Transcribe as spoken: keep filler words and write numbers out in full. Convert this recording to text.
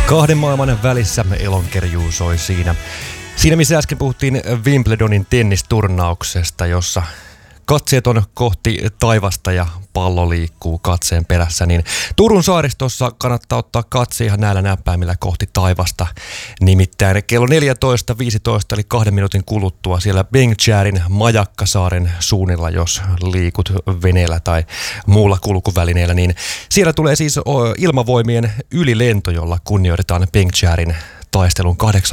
Kahden maailman välissä elonkerjuu soi siinä. Siinä missä äsken puhuttiin Wimbledonin tennisturnauksesta, jossa katseet on kohti taivasta ja pallo liikkuu katseen perässä, niin Turun saaristossa kannattaa ottaa katse ihan näillä näppäimillä kohti taivasta. Nimittäin kello neljätoista viisitoista eli kahden minuutin kuluttua siellä Bengtsjärin Majakkasaaren suunnilla, jos liikut veneellä tai muulla kulkuvälineellä, niin siellä tulee siis ilmavoimien ylilento, jolla kunnioitetaan Bengtsjärin taistelun